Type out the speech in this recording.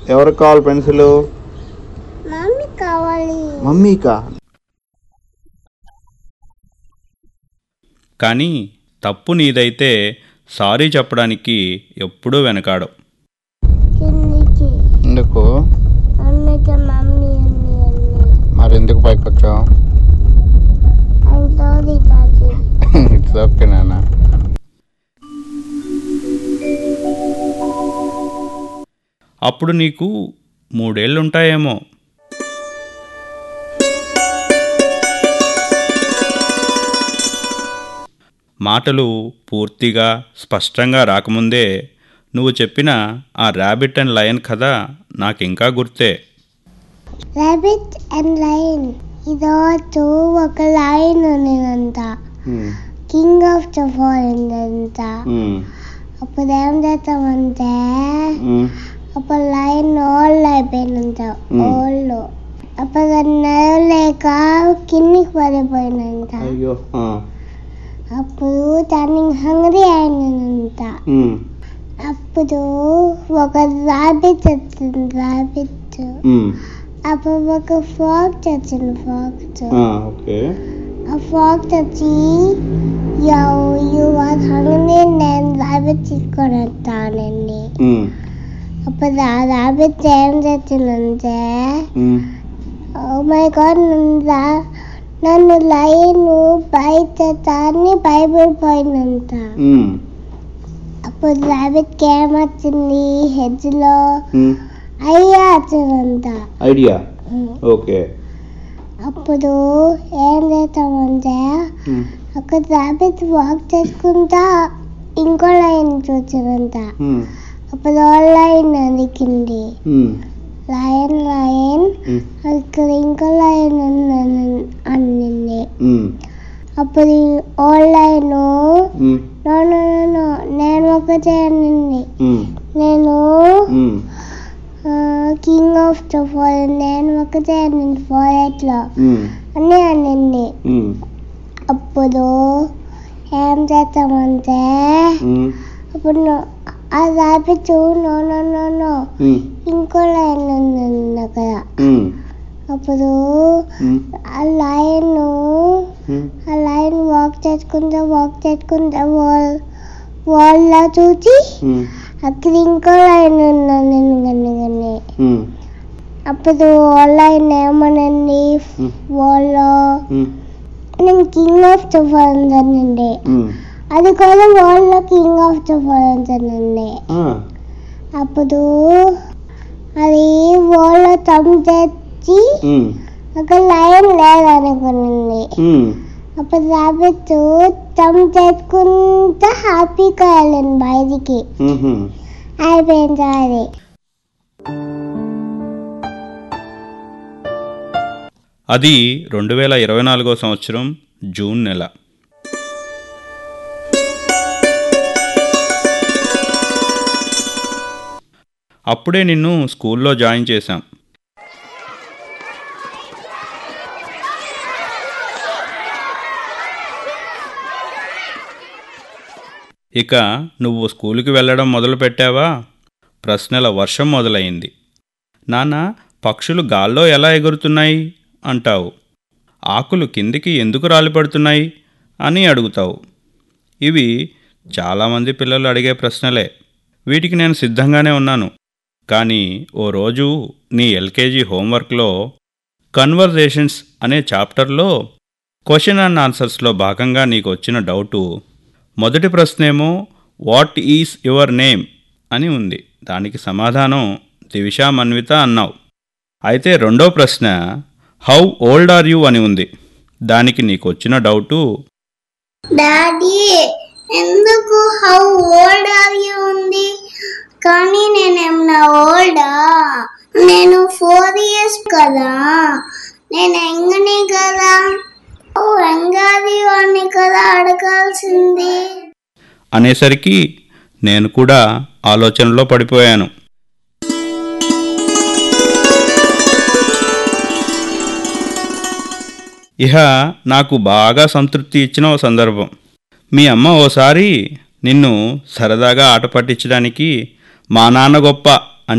ఎవరికి కావాలి pencil? Mummy కావాలి. మమ్మీకా? కానీ తప్పు నీదైతే సారీ చెప్పడానికి ఎప్పుడూ వెనకాడు. ఎందుకు? అందుకే మమ్మీ అన్ని మరి ఎందుకు పైకి వచ్చావు? ఇట్స్ ఓకే నాన్న. అప్పుడు నీకు 3 ఏళ్ళుంటాయేమో. మాటలు పూర్తిగా స్పష్టంగా రాకముందే నువ్వు చెప్పిన ఆ ర్యాబిట్ అండ్ లయన్ కథ నాకింకా గుర్తే. ర్యాబిట్ అండ్ లయన్ ఇదోచు ఒక లయన్ ఉన్నదంట, కింగ్ ఆఫ్ ద ఫారెస్ట్ అంట. అప్పుడు ఏం చేస్తామంటే అప్పుడు లయన్ ఓల్డ్ అయిపోయినంత, ఓల్డ్. అప్పుడు నడవలేక కిందికి పడిపోయినంత. అప్పుడు దానికి హంగ్రీ అయినంత. అప్పుడు ఒక ర్యాబిట్ వచ్చింది, ర్యాబిట్. అప్పుడు ఒక ఫాక్స్ వచ్చింది, ఫాక్స్. ఆ ఫాక్స్ వచ్చి యూ ఆర్ హంగ్రీ, నేను ర్యాబిట్ తీసుకొని వస్తానండి. అప్పుడు ఆ ర్యాబిట్ ఏం చేసిందంటే, ఓ మై గాడ్, నన్ను లయన్ బయట తాన్ని భయపడిపోయినంత. అప్పుడు ర్యాబిట్కి ఏమొచ్చింది హెడ్లో? ఐడియా వచ్చిందంట. Idea, okay. అప్పుడు ఏం చేస్తామంటే అక్కడ ర్యాబిట్ వాక్ చేసుకుంటా ఇంకో లైన్ చూసిందంట. అప్పుడు లైన్ అదికింది, లయన్ లయన్ ఇక్కడ ఇంకో లయన్ అన్నింది. అప్పుడు ఓ లైన్ నో నో నో నేను ఒకటే అన్నింది, నేను కింగ్ ఆఫ్ ద ఫారెస్ట్, నేను ఒకటే అన్నింది ఫారెస్ట్ లో అని అన్నింది. అప్పుడు ఏం చేస్తామంటే అప్పుడు ఆ rabbit no no no no ఇంకో లైన్ ఉంది అక్కడ. అప్పుడు ఆ లైన్ వాక్ చేసుకుంటా వాళ్ళ చూసి అక్కడ ఇంకో లైన్ ఉన్నాను కానీ. అప్పుడు లైన్ ఏమనండి, వాళ్ళ నేను కింగ్ ఆఫ్ ద ఫారెస్ట్ అనండి. అది కూడా వాళ్ళ కింగ్ ఆఫ్ ద ఫారెస్ట్ అనండి. అప్పుడు అది వాళ్ళ తమ్ తెచ్చి ఒక లైన్ లేదనుకునింది. అప్పుడు ర్యాబిట్ తమ్ తెచ్చుకుంటా హ్యాపీగా వెళ్ళింది బయటికి. అయిపోయింది అది. అది 2024 సంవత్సరం జూన్ నెల. అప్పుడే నిన్ను స్కూల్లో జాయిన్ చేశాం. ఇక నువ్వు స్కూలుకి వెళ్ళడం మొదలుపెట్టావా? ప్రశ్నల వర్షం మొదలైంది. నాన్న, పక్షులు గాల్లో ఎలా ఎగురుతున్నాయి అంటావు. ఆకులు కిందికి ఎందుకు రాలిపడుతున్నాయి అని అడుగుతావు. ఇవి చాలామంది పిల్లలు అడిగే ప్రశ్నలే. వీటికి నేను సిద్ధంగానే ఉన్నాను. కానీ ఓ రోజు నీ ఎల్కేజీ హోంవర్క్లో కన్వర్జేషన్స్ అనే చాప్టర్లో క్వశ్చన్ అండ్ ఆన్సర్స్లో భాగంగా నీకు వచ్చిన డౌటు, మొదటి ప్రశ్నేమో వాట్ ఈజ్ యువర్ నేమ్ అని ఉంది. దానికి సమాధానం దివిషా మన్విత అన్నావు. అయితే రెండో ప్రశ్న హౌ ఓల్డ్ ఆర్ యూ అని ఉంది. దానికి నీకు వచ్చిన డౌటు, డాడీ ఎందుకు హౌ ఓల్డ్ ఆర్ యూ ఉంది, కానీ నేనేమన్నా ఓల్డా? నేను 4 years కదా, నేను ఎంగనే కదా, ఓ ఎంగాది వాడిని కదా అడగాల్సింది అనేసరికి నేను కూడా ఆలోచనలో పడిపోయాను. ఇహ నాకు బాగా సంతృప్తి ఇచ్చిన ఓ సందర్భం. మీ అమ్మ ఓసారి నిన్ను సరదాగా ఆట పట్టించడానికి మా నాన్న గొప్ప